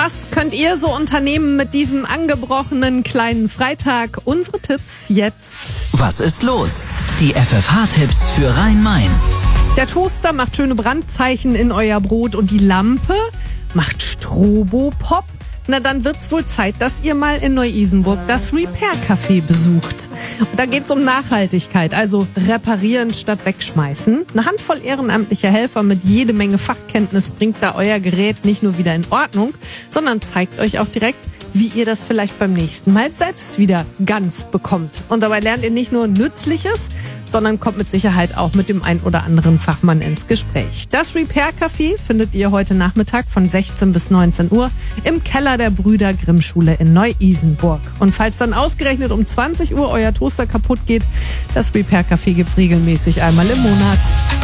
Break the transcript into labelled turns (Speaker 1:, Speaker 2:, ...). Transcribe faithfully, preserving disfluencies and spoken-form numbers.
Speaker 1: Was könnt ihr so unternehmen mit diesem angebrochenen kleinen Freitag? Unsere Tipps jetzt.
Speaker 2: Was ist los? Die F F H-Tipps für Rhein-Main.
Speaker 1: Der Toaster macht schöne Brandzeichen in euer Brot und die Lampe macht Strobopop. Na, dann wird's wohl Zeit, dass ihr mal in Neu-Isenburg das Repair-Café besucht. Und da geht's um Nachhaltigkeit, also reparieren statt wegschmeißen. Eine Handvoll ehrenamtlicher Helfer mit jede Menge Fachkenntnis bringt da euer Gerät nicht nur wieder in Ordnung, sondern zeigt euch auch direkt, wie ihr das vielleicht beim nächsten Mal selbst wieder ganz bekommt. Und dabei lernt ihr nicht nur Nützliches, sondern kommt mit Sicherheit auch mit dem ein oder anderen Fachmann ins Gespräch. Das Repair-Café findet ihr heute Nachmittag von sechzehn bis neunzehn Uhr im Keller der Brüder Grimm Schule in Neu-Isenburg. Und falls dann ausgerechnet um zwanzig Uhr euer Toaster kaputt geht, das Repair-Café gibt's regelmäßig einmal im Monat.